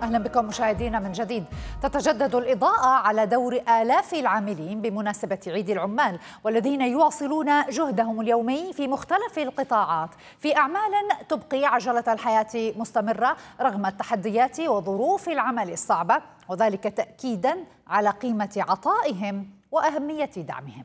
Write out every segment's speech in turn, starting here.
أهلا بكم مشاهدينا من جديد. تتجدد الإضاءة على دور آلاف العاملين بمناسبة عيد العمال، والذين يواصلون جهدهم اليومي في مختلف القطاعات في أعمال تبقي عجلة الحياة مستمرة رغم التحديات وظروف العمل الصعبة، وذلك تأكيدا على قيمة عطائهم وأهمية دعمهم.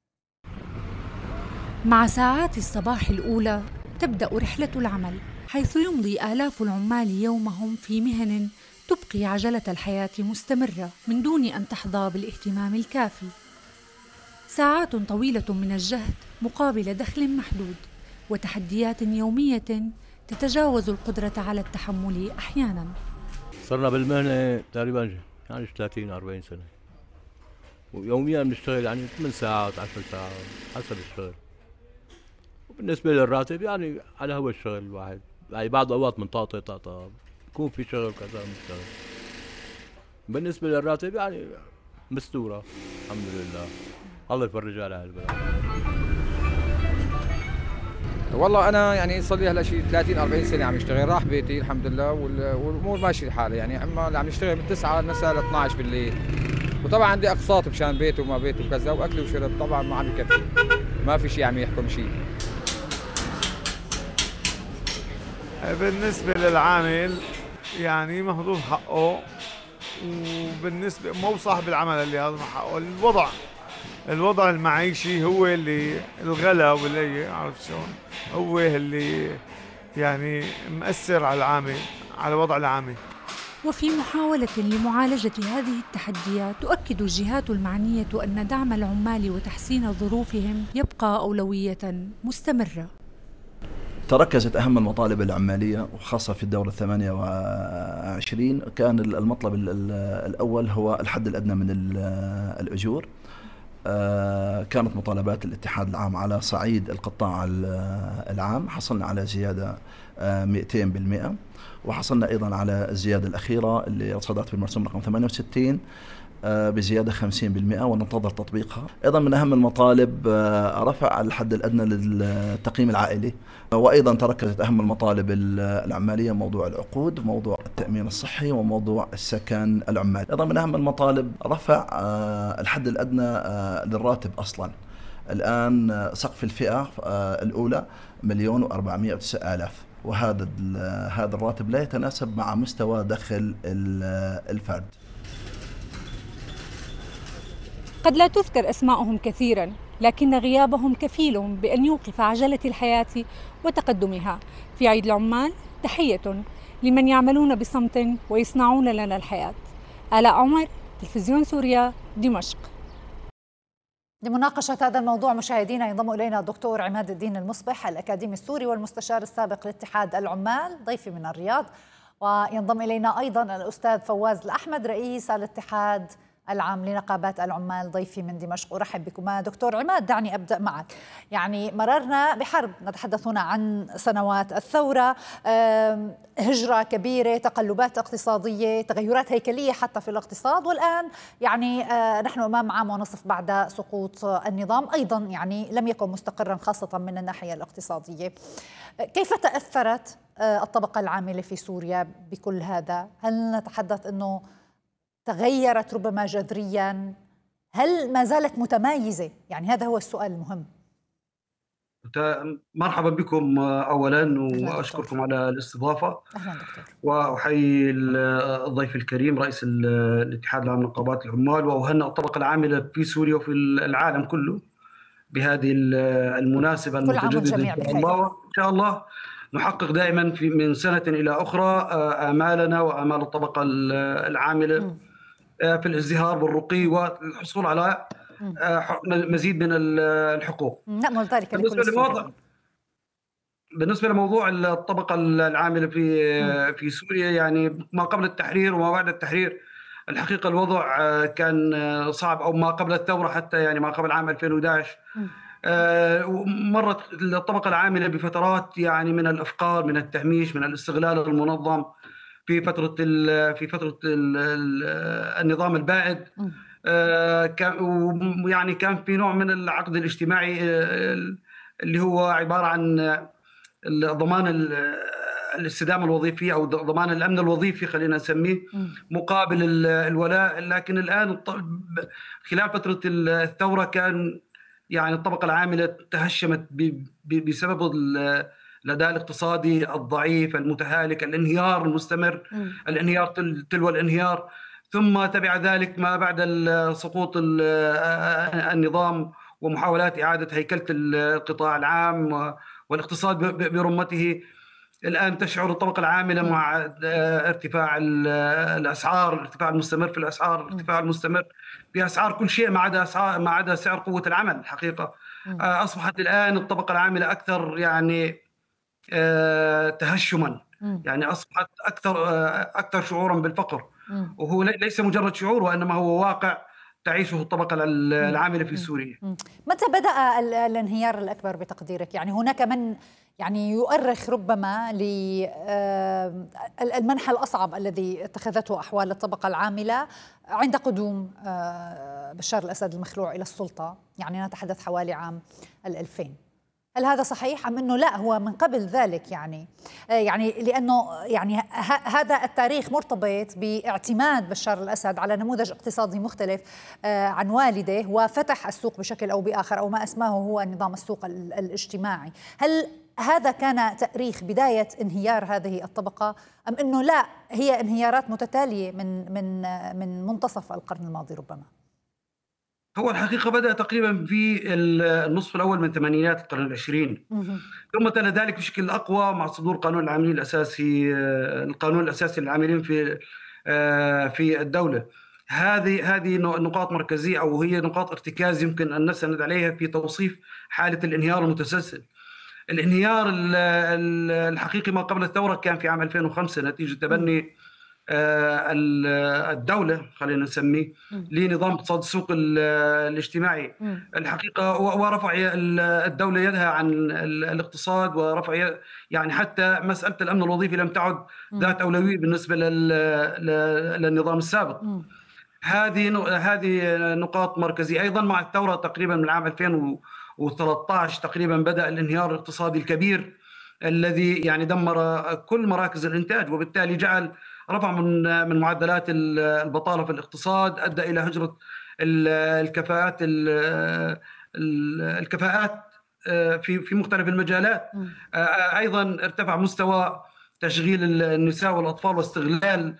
مع ساعات الصباح الأولى تبدأ رحلة العمل، حيث يمضي آلاف العمال يومهم في مهن تبقي عجلة الحياة مستمرة من دون أن تحظى بالاهتمام الكافي. ساعات طويلة من الجهد مقابل دخل محدود، وتحديات يومية تتجاوز القدرة على التحمل أحياناً. صرنا بالمهنة تقريباً 30-40 سنة، ويومياً بنشتغل 8 ساعات 10 ساعات حسب الشغل. وبالنسبة للراتب على هو الشغل الواحد، بعض الأوقات من طاقة يكون في شغل كذا مشتغل. بالنسبة للراتب مستورة الحمد لله، الله يفرج على هالبلد. والله أنا صار لي هلا شيء 30-40 سنة عم اشتغل، راح بيتي الحمد لله والأمور ماشية الحالة، أما عم نشتغل من 9 المساء ل 12 بالليل، وطبعا عندي أقساط مشان بيتي وما بيتي وكذا، وأكل وشرب طبعا ما عم يكفي، ما في شيء عم يحكم شيء. بالنسبة للعامل مهضوم حقه، وبالنسبة مو صاحب العمل اللي هضم حقه، الوضع المعيشي هو اللي الغلا واللي عرفت شلون، هو اللي مؤثر على العامل، على وضع العامل. وفي محاولة لمعالجة هذه التحديات، تؤكد الجهات المعنية أن دعم العمال وتحسين ظروفهم يبقى أولوية مستمرة. تركزت أهم المطالب العمالية وخاصة في الدورة 28. كان المطلب الأول هو الحد الأدنى من الأجور. كانت مطالبات الاتحاد العام على صعيد القطاع العام، حصلنا على زيادة 200%، وحصلنا أيضا على الزيادة الأخيرة اللي صدرت في المرسوم رقم 68 بزيادة 50%، وننتظر تطبيقها. أيضا من أهم المطالب رفع الحد الأدنى للتقييم العائلي، وأيضا تركزت أهم المطالب العمالية موضوع العقود، موضوع التأمين الصحي، وموضوع السكن العمالي. أيضا من أهم المطالب رفع الحد الأدنى للراتب أصلا. الآن سقف الفئة الأولى 1,409,000، وهذا الراتب لا يتناسب مع مستوى دخل الفرد. قد لا تذكر أسماءهم كثيراً، لكن غيابهم كفيل بأن يوقف عجلة الحياة وتقدمها. في عيد العمال تحية لمن يعملون بصمت ويصنعون لنا الحياة. آلاء عمر، تلفزيون سوريا، دمشق. لمناقشة هذا الموضوع مشاهدينا ينضم إلينا الدكتور عماد الدين المصبح، الأكاديمي السوري والمستشار السابق لاتحاد العمال، ضيفي من الرياض. وينضم إلينا أيضا الأستاذ فواز الأحمد، رئيس الاتحاد العام لنقابات العمال، ضيفي من دمشق. أرحب بكما. دكتور عماد، دعني أبدأ معك. مررنا بحرب، نتحدث هنا عن سنوات الثورة، هجرة كبيرة، تقلبات اقتصادية، تغيرات هيكلية حتى في الاقتصاد، والآن نحن أمام عام ونصف بعد سقوط النظام، أيضا لم يكن مستقرا خاصة من الناحية الاقتصادية. كيف تأثرت الطبقة العاملة في سوريا بكل هذا؟ هل نتحدث أنه تغيرت ربما جذريا؟ هل ما زالت متمايزة؟ هذا هو السؤال المهم. مرحبا بكم أولا، وأشكركم على الاستضافة. أهلا دكتور. وأحيي الضيف الكريم رئيس الاتحاد العام لنقابات العمال، وأهنئ الطبقة العاملة في سوريا وفي العالم كله بهذه المناسبة المتجددة. إن شاء الله نحقق دائما من سنة إلى أخرى آمالنا وآمال الطبقة العاملة في الازدهار والرقي والحصول على مزيد من الحقوق. نأمل ذلك. بالنسبة لموضوع الطبقة العاملة في سوريا، ما قبل التحرير وما بعد التحرير، الحقيقة الوضع كان صعب، أو ما قبل الثورة حتى، ما قبل عام 2011 مرت الطبقة العاملة بفترات من الإفقار، من التهميش، من الاستغلال المنظم في فترة النظام البائد. كان في نوع من العقد الاجتماعي اللي هو عبارة عن ضمان الاستدامة الوظيفية أو ضمان الأمن الوظيفي خلينا نسميه مقابل الولاء. لكن الآن خلال فترة الثورة كان يعني الطبقة العاملة تهشمت بسبب الأداء الاقتصادي الضعيف المتهالك، الانهيار المستمر، الانهيار تلو الانهيار، ثم تبع ذلك ما بعد سقوط النظام ومحاولات إعادة هيكلة القطاع العام والاقتصاد برمته. الآن تشعر الطبقة العاملة مع ارتفاع الأسعار، الارتفاع المستمر في الأسعار، الارتفاع المستمر في أسعار كل شيء ما عدا سعر قوة العمل. الحقيقة أصبحت الآن الطبقة العاملة أكثر يعني تهشما، يعني أصبحت أكثر شعورا بالفقر، وهو ليس مجرد شعور وإنما هو واقع تعيشه الطبقة العاملة في سوريا. متى بدأ الانهيار الأكبر بتقديرك؟ يعني هناك من يعني يؤرخ ربما للمنحى الأصعب الذي اتخذته أحوال الطبقة العاملة عند قدوم بشار الأسد المخلوع إلى السلطة، يعني نتحدث حوالي عام 2000. هل هذا صحيح أم أنه لا هو من قبل ذلك؟ يعني لأنه يعني هذا التاريخ مرتبط باعتماد بشار الأسد على نموذج اقتصادي مختلف عن والده، وفتح السوق بشكل أو بآخر، أو ما أسماه هو نظام السوق الاجتماعي. هل هذا كان تأريخ بداية انهيار هذه الطبقة أم أنه لا هي انهيارات متتالية من منتصف القرن الماضي ربما؟ هو الحقيقة بدأ تقريبا في النصف الأول من ثمانينات القرن العشرين، ثم تلا ذلك بشكل أقوى مع صدور قانون العاملين الأساسي، القانون الأساسي للعاملين في الدولة. هذه نقاط مركزية أو هي نقاط ارتكاز يمكن أن نستند عليها في توصيف حالة الانهيار المتسلسل. الانهيار الحقيقي ما قبل الثورة كان في عام 2005 نتيجة تبني الدولة خلينا نسميه لنظام اقتصاد السوق الاجتماعي. الحقيقة ورفع الدولة يدها عن الاقتصاد، ورفع يعني حتى مسألة الأمن الوظيفي لم تعد ذات أولوية بالنسبة للنظام السابق. هذه نقاط مركزية. أيضا مع الثورة تقريبا من عام 2013 تقريبا بدأ الانهيار الاقتصادي الكبير الذي يعني دمر كل مراكز الإنتاج، وبالتالي رفع من معدلات البطالة في الاقتصاد، أدى إلى هجرة الكفاءات في مختلف المجالات. أيضا ارتفع مستوى تشغيل النساء والأطفال واستغلال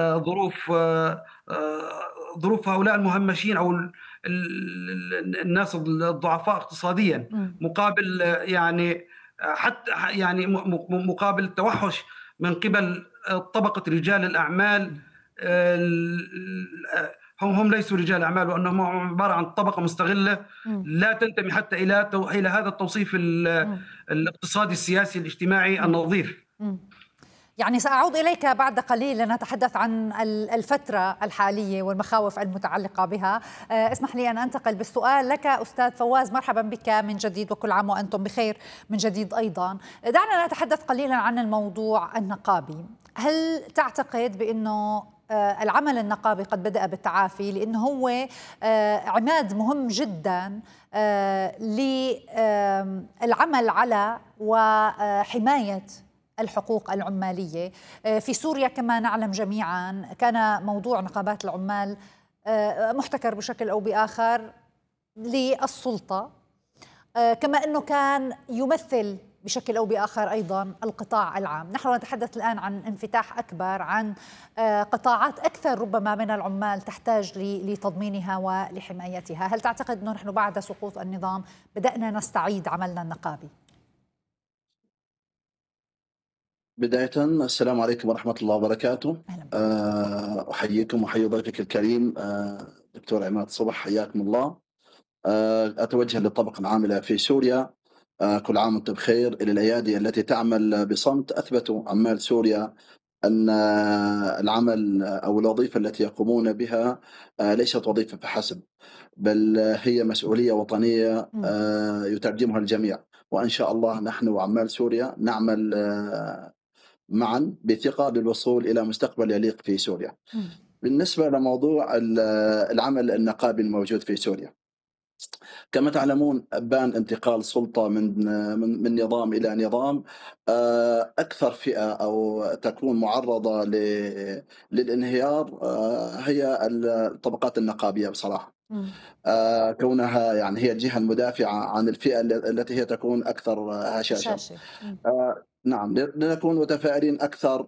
ظروف هؤلاء المهمشين أو الناس الضعفاء اقتصاديا، مقابل يعني حتى يعني مقابل التوحش من قبل طبقة رجال الأعمال. هم ليسوا رجال أعمال، وأنهم عبارة عن طبقة مستغلة لا تنتمي حتى إلى هذا التوصيف الاقتصادي السياسي الاجتماعي النظيف. يعني سأعود إليك بعد قليل لنتحدث عن الفترة الحالية والمخاوف المتعلقة بها. اسمح لي أن أنتقل بالسؤال لك أستاذ فواز. مرحبا بك من جديد، وكل عام وأنتم بخير من جديد أيضا. دعنا نتحدث قليلا عن الموضوع النقابي. هل تعتقد بأنه العمل النقابي قد بدأ بالتعافي، لأنه هو عماد مهم جدا للعمل على وحماية الحقوق العمالية في سوريا؟ كما نعلم جميعا كان موضوع نقابات العمال محتكر بشكل أو بآخر للسلطة، كما أنه كان يمثل بشكل أو بآخر أيضا القطاع العام. نحن نتحدث الآن عن انفتاح أكبر، عن قطاعات أكثر ربما من العمال تحتاج لتضمينها ولحمايتها. هل تعتقد أنه نحن بعد سقوط النظام بدأنا نستعيد عملنا النقابي؟ بداية السلام عليكم ورحمة الله وبركاته. أحييكم وحيي ضيفك الكريم دكتور عماد صبح، حياكم الله. أتوجه للطبقة العاملة في سوريا، كل عام وانتم بخير. إلى الأيادي التي تعمل بصمت، أثبتوا عمال سوريا أن العمل أو الوظيفة التي يقومون بها ليست وظيفة فحسب، بل هي مسؤولية وطنية يترجمها الجميع. وإن شاء الله نحن وعمال سوريا نعمل معا بثقة للوصول إلى مستقبل يليق في سوريا. بالنسبة لموضوع العمل النقابي الموجود في سوريا، كما تعلمون أبان انتقال سلطة من نظام إلى نظام. أكثر فئة أو تكون معرضة للانهيار هي الطبقات النقابية بصراحة. مم. كونها يعني هي الجهة المدافعة عن الفئة التي هي تكون أكثر هشاشة. شاشة. مم. نعم، لنكون متفائلين أكثر.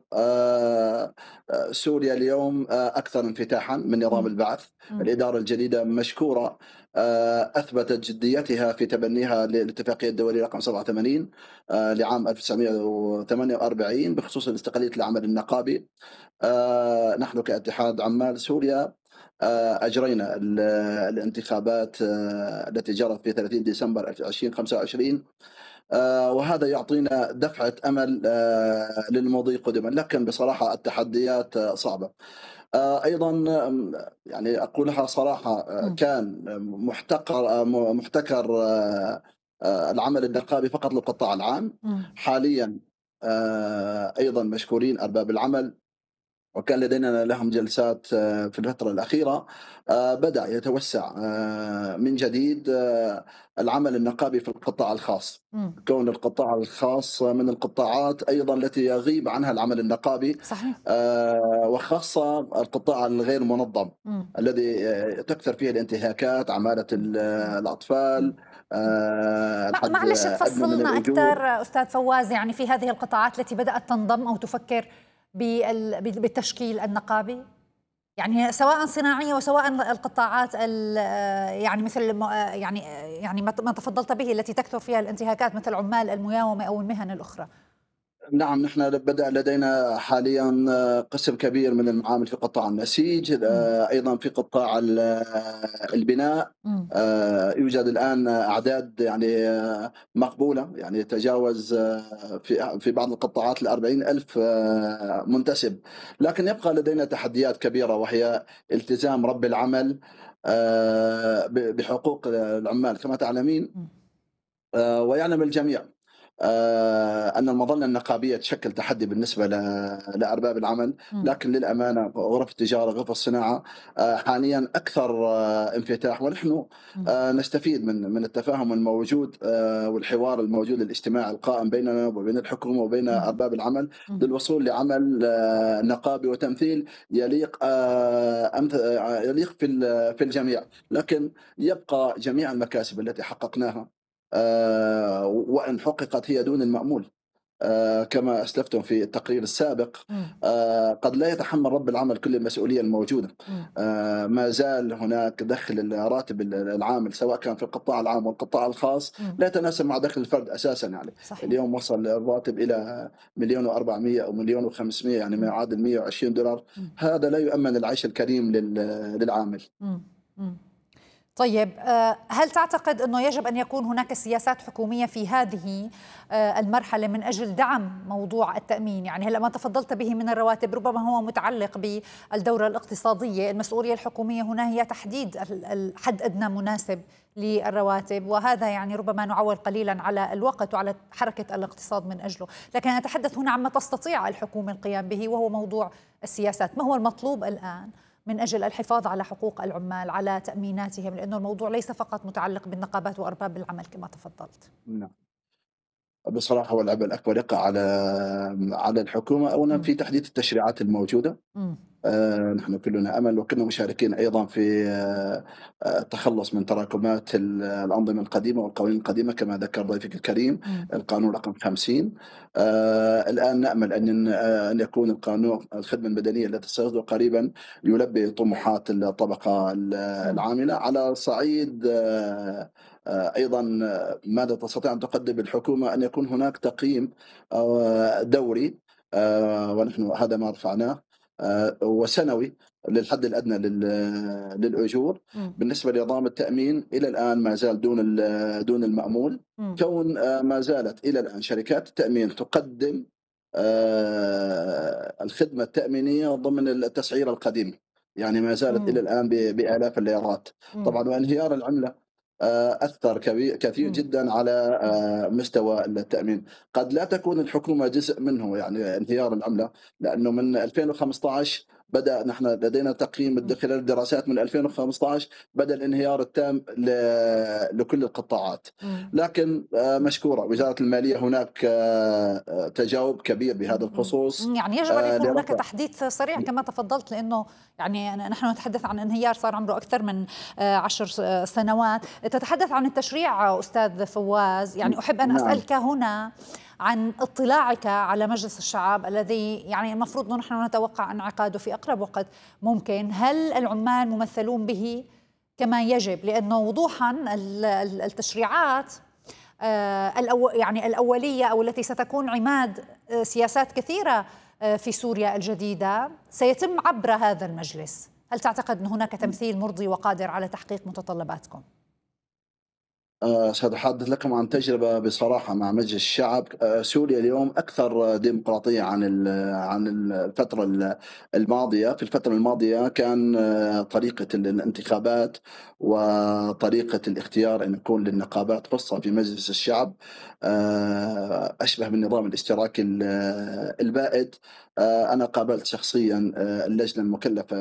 سوريا اليوم أكثر انفتاحا من نظام مم. البعث. مم. الإدارة الجديدة مشكورة، أثبتت جديتها في تبنيها للاتفاقية الدولية رقم 87 لعام 1948 بخصوص استقلالية العمل النقابي. نحن كاتحاد عمال سوريا أجرينا الانتخابات التي جرت في 30 ديسمبر 2025. وهذا يعطينا دفعة أمل للمضي قدما، لكن بصراحة التحديات صعبة. أيضا يعني أقولها صراحة، مم. كان محتكر العمل النقابي فقط للقطاع العام. مم. حاليا أيضا مشكورين أرباب العمل، وكان لدينا لهم جلسات في الفترة الأخيرة. بدأ يتوسع من جديد العمل النقابي في القطاع الخاص. مم. كون القطاع الخاص من القطاعات أيضا التي يغيب عنها العمل النقابي، صحيح. وخاصة القطاع الغير منظم مم. الذي تكثر فيه الانتهاكات، عمالة الأطفال، الحد معلش أدنى من تفصلنا الأجور. أكثر أستاذ فواز، يعني في هذه القطاعات التي بدأت تنضم أو تفكر بالتشكيل النقابي، يعني سواء صناعية وسواء القطاعات يعني مثل يعني ما تفضلت به التي تكثر فيها الانتهاكات مثل عمال المياومة أو المهن الأخرى. نعم، نحن بدأ لدينا حاليا قسم كبير من المعامل في قطاع النسيج، أيضا في قطاع البناء. مم. يوجد الآن أعداد يعني مقبولة، يعني يتجاوز في بعض القطاعات 40,000 منتسب. لكن يبقى لدينا تحديات كبيرة، وهي التزام رب العمل بحقوق العمال كما تعلمين. مم. ويعلم الجميع أن المظلة النقابية تشكل تحدي بالنسبة لأرباب العمل. مم. لكن للأمانة غرف التجارة، غرف الصناعة حاليا أكثر انفتاح، ونحن نستفيد من التفاهم الموجود والحوار الموجود الاجتماعي القائم بيننا وبين الحكومة وبين أرباب العمل للوصول لعمل نقابي وتمثيل يليق في الجميع. لكن يبقى جميع المكاسب التي حققناها وإن حققت هي دون المأمول، كما أسلفتم في التقرير السابق. قد لا يتحمل رب العمل كل المسؤولية الموجودة. ما زال هناك دخل راتب العامل سواء كان في القطاع العام والقطاع الخاص لا يتناسب مع دخل الفرد أساسا. يعني صحيح. اليوم وصل الراتب إلى 1,400,000 أو 1,500,000، يعني ما يعادل $120. هذا لا يؤمن العيش الكريم للعامل. طيب، هل تعتقد أنه يجب أن يكون هناك سياسات حكومية في هذه المرحلة من أجل دعم موضوع التأمين؟ يعني هلأ ما تفضلت به من الرواتب ربما هو متعلق بالدورة الاقتصادية. المسؤولية الحكومية هنا هي تحديد الحد أدنى مناسب للرواتب، وهذا يعني ربما نعول قليلا على الوقت وعلى حركة الاقتصاد من أجله. لكن أتحدث هنا عما تستطيع الحكومة القيام به، وهو موضوع السياسات. ما هو المطلوب الآن من أجل الحفاظ على حقوق العمال، على تأميناتهم، لأنه الموضوع ليس فقط متعلق بالنقابات وأرباب العمل كما تفضلت؟ نعم، بصراحة والعبء الأكبر يقع على الحكومة أولا في تحديث التشريعات الموجودة. نحن كلنا أمل وكنا مشاركين أيضا في التخلص من تراكمات الأنظمة القديمة والقوانين القديمة كما ذكر ضيفك الكريم. القانون رقم 50. الآن نأمل أن يكون القانون الخدمة المدنية التي ستصدر قريبا يلبي طموحات الطبقة العاملة. على صعيد أيضا ماذا تستطيع أن تقدم الحكومة؟ أن يكون هناك تقييم دوري، ونحن هذا ما رفعناه، وسنوي للحد الأدنى للأجور. بالنسبة لنظام التأمين إلى الآن ما زال دون المأمول، كون ما زالت إلى الآن شركات التأمين تقدم الخدمة التأمينية ضمن التسعير القديم، يعني ما زالت إلى الآن بآلاف الليرات. طبعا وانهيار العملة أثر كثير جدا على مستوى التأمين. قد لا تكون الحكومة جزء منه، يعني انهيار العملة، لأنه من 2015 نحن لدينا تقييم خلال الدراسات من 2015 بدأ الانهيار التام لكل القطاعات. لكن مشكورة وزارة المالية، هناك تجاوب كبير بهذا الخصوص. يعني يجب أن يكون هناك تحديث سريع كما تفضلت، لأنه يعني نحن نتحدث عن انهيار صار عمره أكثر من 10 سنوات. تتحدث عن التشريع أستاذ فواز، يعني أحب أن أسألك هنا عن اطلاعك على مجلس الشعب الذي يعني المفروض أن نحن نتوقع انعقاده في أقرب وقت ممكن. هل العمال ممثلون به كما يجب؟ لأنه وضوحا التشريعات يعني الأولية أو التي ستكون عماد سياسات كثيرة في سوريا الجديدة سيتم عبر هذا المجلس. هل تعتقد أن هناك تمثيل مرضي وقادر على تحقيق متطلباتكم؟ سأتحدث لكم عن تجربة بصراحة مع مجلس الشعب. سوريا اليوم أكثر ديمقراطية عن الفترة الماضية. في الفترة الماضية كان طريقة الانتخابات وطريقة الاختيار أن يكون للنقابات فرصة في مجلس الشعب أشبه بالنظام الاشتراكي البائد. أنا قابلت شخصيا اللجنة المكلفة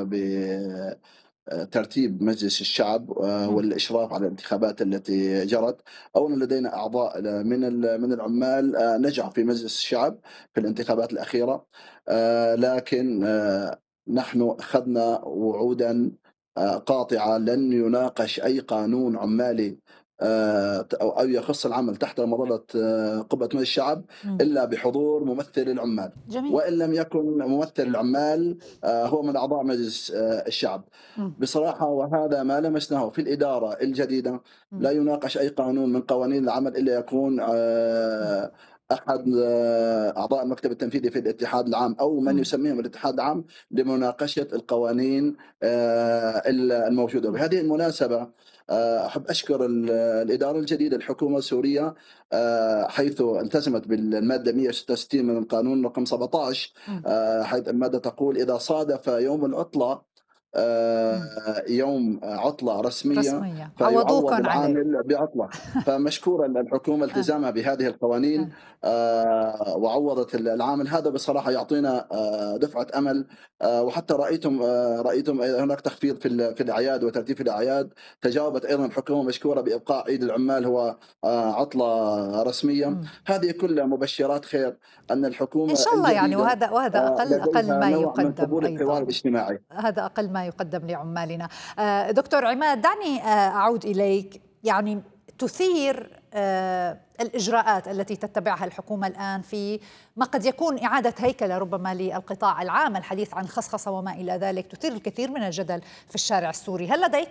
ترتيب مجلس الشعب والإشراف على الانتخابات التي جرت. أولا لدينا أعضاء من العمال نجحوا في مجلس الشعب في الانتخابات الأخيرة، لكن نحن أخذنا وعودا قاطعة لن يناقش أي قانون عمالي أو يخص العمل تحت مظلة قبة مجلس الشعب إلا بحضور ممثل العمال. جميل. وإن لم يكن ممثل العمال هو من أعضاء مجلس الشعب. بصراحة وهذا ما لمسناه في الإدارة الجديدة. لا يناقش أي قانون من قوانين العمل إلا يكون أحد أعضاء المكتب التنفيذي في الاتحاد العام أو من يسميهم الاتحاد العام لمناقشة القوانين الموجودة. بهذه المناسبة أحب أشكر الإدارة الجديدة الحكومة السورية حيث التزمت بالمادة 166 من القانون رقم 17، حيث المادة تقول إذا صادف يوم العطلة يوم عطلة رسمية فيعوض العامل بعطلة. فمشكورة الحكومة التزامها بهذه القوانين وعوضت العامل. هذا بصراحة يعطينا دفعة أمل. وحتى رأيتم هناك تخفيض في الأعياد وترتيب في الأعياد. تجاوبت أيضا الحكومة مشكورة بإبقاء عيد العمال هو عطلة رسمية. هذه كلها مبشرات خير أن الحكومة إن شاء الله يعني، وهذا أقل ما يقدم أيضا. هذا أقل ما يقدم لعمالنا. دكتور عماد، دعني أعود إليك. يعني تثير الإجراءات التي تتبعها الحكومة الآن في ما قد يكون إعادة هيكلة ربما للقطاع العام، الحديث عن خصخصة وما إلى ذلك، تثير الكثير من الجدل في الشارع السوري. هل لديك